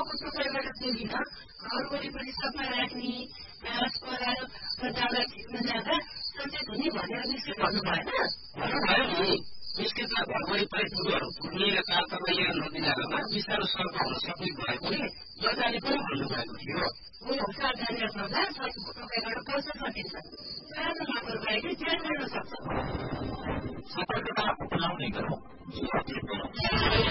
सफाको सफाइबाट जोडिन घर वरिपरि सफा राख्ने अस्पताल जाँदा सचेत हुने भनेर निश्चित भन्नु भएन निश्चितमा घर वरिपरि कुरोहरू पुर्ने र तालतलैया नदीनालामा विषालु सर्प हुन सक्ने भएकोले जनताले पनि भन्नुभएको थियो सावधानी अप्नाउँदा सफाको सफाइबाट बस्न सकिन्छ सानो लापरवाहीले ज्यान गर्न सक्छ सतर्कता अपनाउने गरौँ